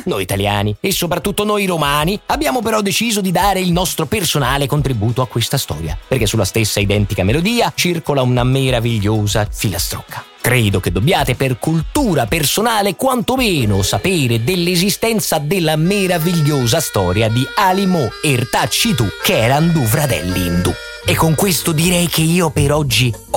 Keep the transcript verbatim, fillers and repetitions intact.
noi italiani e soprattutto noi romani abbiamo però deciso di dare il nostro personale contributo a questa storia, perché sulla stessa identica melodia circola una meravigliosa filastrocca. Credo che dobbiate, per cultura personale, quantomeno sapere dell'esistenza della meravigliosa storia di Alimo Ertaccitu, che erano due fratelli indù. E con questo direi che io per oggi ho